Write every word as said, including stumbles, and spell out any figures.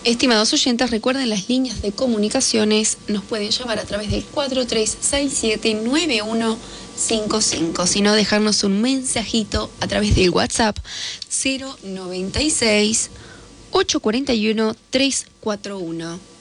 Estimados oyentes, recuerden las líneas de comunicaciones, nos pueden llamar a través del cuatro tres seis siete nueve uno cinco cinco, sino dejarnos un mensajito a través del WhatsApp cero noventa y seis, ocho cuarenta y uno, tres cuarenta y uno.